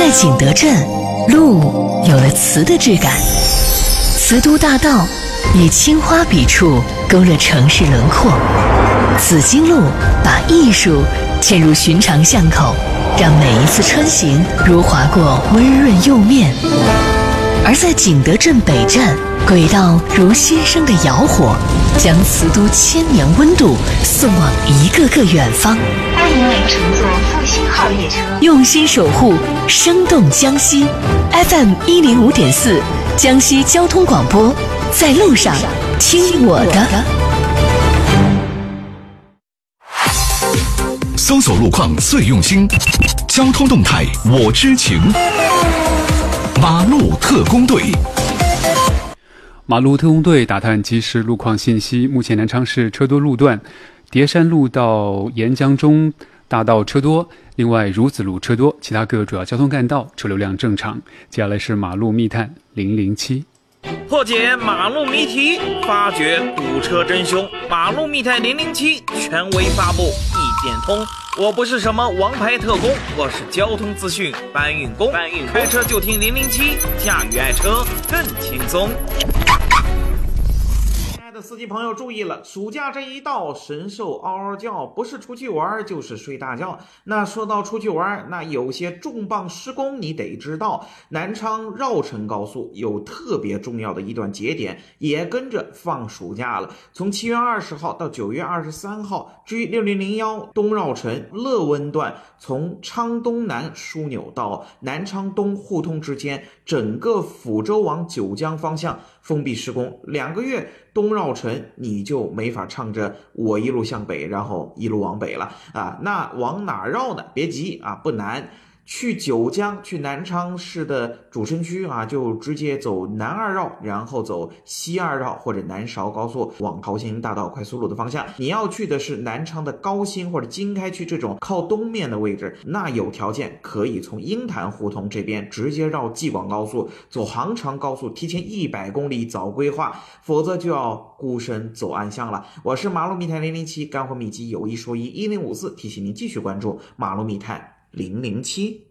在景德镇，路有了瓷的质感。瓷都大道以青花笔触勾勒城市轮廓，紫荆路把艺术嵌入寻常巷口，让每一次穿行如划过温润釉面。而在景德镇北站，轨道如新生的窑火，将瓷都千年温度送往一个个远方。 欢迎您乘坐复兴号列车， 用心守护生动江西。 FM105.4 江西交通广播，在路上听我的。 搜索路况最用心，交通动态我知情。马路特工队， 马路特工队打探即时路况信息。目前南昌市车多路段，叠山路到沿江中大道车多，另外孺子路车多，其他各主要交通干道车流量正常。接下来是马路密探007。 破解马路谜题，发掘堵车真凶。马路密探007权威发布，一点通。我不是什么王牌特工，我是交通资讯搬运工。开车就听007，驾驭爱车更轻松。司机朋友注意了，暑假这一到，神兽嗷嗷叫，不是出去玩就是睡大觉。那说到出去玩，那有些重磅施工你得知道。南昌绕城高速有特别重要的一段节点，也跟着放暑假了。从7月20号到9月23号，G6001东绕城乐温段，从昌东南枢纽到南昌东互通之间，整个抚州往九江方向封闭施工2个月。东绕城你就没法唱着我一路向北，然后一路往北了啊。那往哪绕呢？别急啊，不难。去九江，去南昌市的主城区啊，就直接走南二绕，然后走西二绕或者南韶高速往桃兴大道快速路的方向。你要去的是南昌的高新或者经开区这种靠东面的位置，那有条件可以从鹰潭胡同这边直接绕济广高速，走杭长高速，提前100公里早规划，否则就要孤身走暗巷了。我是马路密探007，干货秘籍有一说一，1054提醒您继续关注马路密探007。